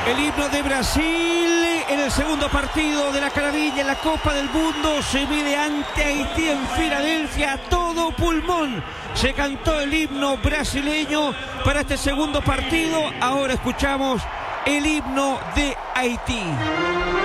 El himno de Brasil en el segundo partido de la Caravilla en la Copa del Mundo se mide ante Haití en Filadelfia a todo pulmón. Se cantó el himno brasileño para este segundo partido. Ahora escuchamos el himno de Haití.